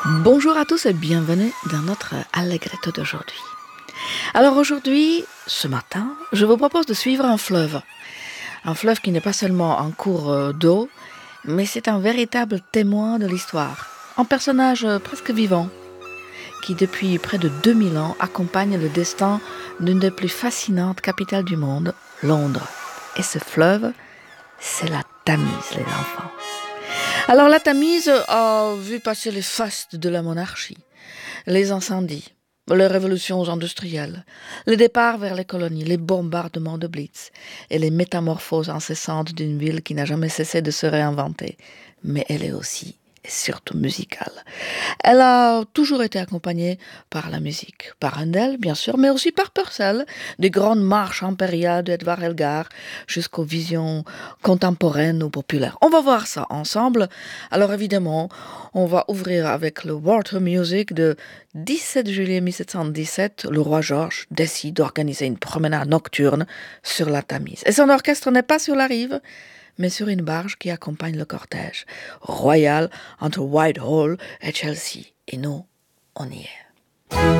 Bonjour à tous et bienvenue dans notre Allegretto d'aujourd'hui. Alors aujourd'hui, ce matin, je vous propose de suivre un fleuve. Un fleuve qui n'est pas seulement un cours d'eau, mais c'est un véritable témoin de l'histoire. Un personnage presque vivant, qui depuis près de 2000 ans accompagne le destin d'une des plus fascinantes capitales du monde, Londres. Et ce fleuve, c'est la Tamise, les enfants. Alors la Tamise a vu passer les fastes de la monarchie, les incendies, les révolutions industrielles, les départs vers les colonies, les bombardements de Blitz et les métamorphoses incessantes d'une ville qui n'a jamais cessé de se réinventer. Mais elle est aussi et surtout musicale. Elle a toujours été accompagnée par la musique, par Handel bien sûr, mais aussi par Purcell, des grandes marches impériales d'Edvard Elgar jusqu'aux visions contemporaines ou populaires. On va voir ça ensemble. Alors évidemment, on va ouvrir avec le Water Music de 17 juillet 1717. Le roi George décide d'organiser une promenade nocturne sur la Tamise. Et son orchestre n'est pas sur la rive, mais sur une barge qui accompagne le cortège royal entre Whitehall et Chelsea. Et nous, on y est.